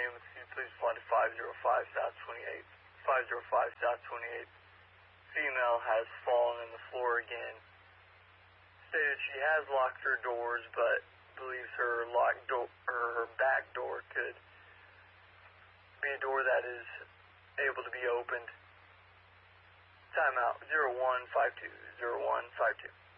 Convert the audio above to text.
ambulance, can you please respond to 505 South 28th? 505 South 28th. Female has fallen in the floor again. Stated she has locked her doors, but believes her locked door or her back door could be a door that is able to be opened. Timeout 0152 0152.